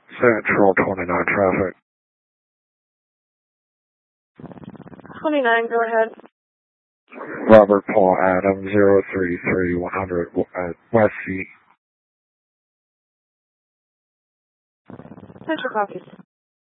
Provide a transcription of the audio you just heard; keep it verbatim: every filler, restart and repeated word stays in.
Central twenty-nine traffic. twenty-nine, go ahead. Robert Paul Adams, zero three three one hundred uh, West C. Central copies.